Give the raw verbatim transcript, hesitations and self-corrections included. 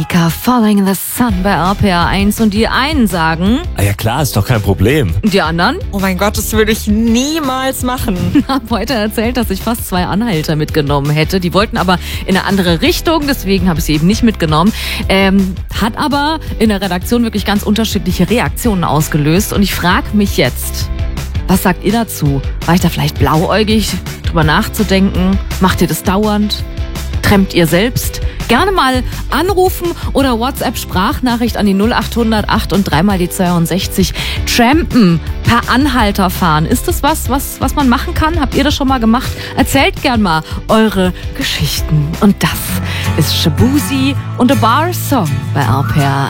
Monika, Following the Sun bei R P R eins. Und die einen sagen... Ah ja klar, ist doch kein Problem. Und die anderen? Oh mein Gott, das würde ich niemals machen. Hab heute erzählt, dass ich fast zwei Anhalter mitgenommen hätte. Die wollten aber in eine andere Richtung, deswegen habe ich sie eben nicht mitgenommen. Ähm, hat aber in der Redaktion wirklich ganz unterschiedliche Reaktionen ausgelöst. Und ich frage mich jetzt, was sagt ihr dazu? War ich da vielleicht blauäugig, drüber nachzudenken? Macht ihr das dauernd? Trampt ihr selbst? Gerne mal anrufen oder WhatsApp-Sprachnachricht an die null acht hundert acht und dreimal die zweiundsechzig. Trampen, per Anhalter fahren. Ist das was, was, was man machen kann? Habt ihr das schon mal gemacht? Erzählt gern mal eure Geschichten. Und das ist Shaboozey und A Bar Song bei R P R